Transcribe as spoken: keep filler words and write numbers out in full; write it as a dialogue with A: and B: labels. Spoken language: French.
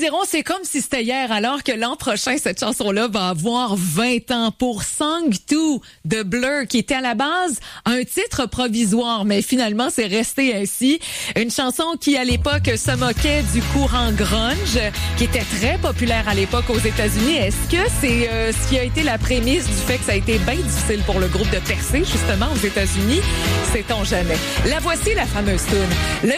A: diront, c'est comme si c'était hier, alors que l'an prochain, cette chanson-là va avoir vingt ans pour Song deux de Blur, qui était à la base un titre provisoire, mais finalement, c'est resté ainsi. Une chanson qui, à l'époque, se moquait du courant grunge, qui était très populaire à l'époque aux États-Unis. Est-ce que c'est euh, ce qui a été la prémisse du fait que ça a été bien difficile pour le groupe de percer, justement, aux États-Unis? Sait-on jamais. La voici, la fameuse tune. Le